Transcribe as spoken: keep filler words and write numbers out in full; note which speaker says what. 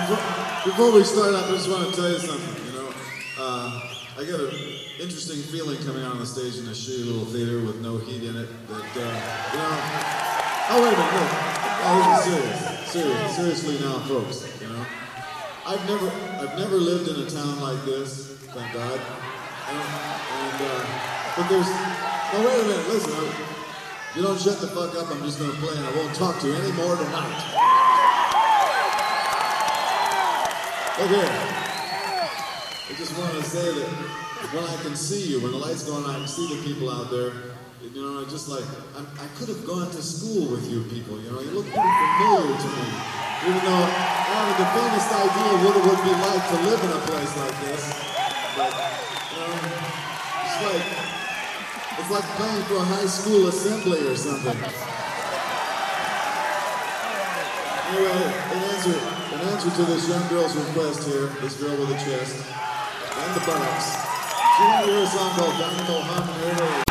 Speaker 1: before, before we start up, I just want to tell you something, you know. Uh, I got an interesting feeling coming out on the stage in a shitty little theater with no heat in it that, uh, you know... Oh, wait a minute, look. Oh, this is serious. Serious. Seriously now, folks, you know. I've never, I've never lived in a town like this, thank God. And, and uh, but there's... Now, wait a minute, listen. I, you don't shut the fuck up, I'm just going to play and I won't talk to you anymore tonight. Look here. I just want to say that when I can see you, when the lights go on, I can see the people out there. You know, I just like, I, I could have gone to school with you people, you know, you look pretty familiar to me. Even though I have the faintest idea what it would be like to live in a place like this. But, you know, it's like, it's like playing for a high school assembly or something. Anyway, in answer, in answer to this young girl's request here, this girl with a chest, and the buttocks, she wanted to hear a song called Dynamo Hum and Air.